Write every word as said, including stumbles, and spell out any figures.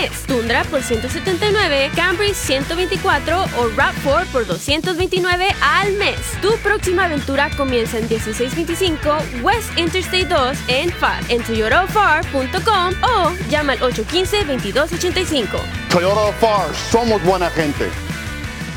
mes, Tundra por ciento setenta y nueve, Camry ciento veinticuatro o RAV cuatro por doscientos veintinueve al mes. Tu próxima aventura comienza en dieciséis veinticinco West Interstate dos en F A R, en toyota f a r punto com o llama al ocho uno cinco, veintidós ochenta y cinco. Toyota F A R, somos buena gente.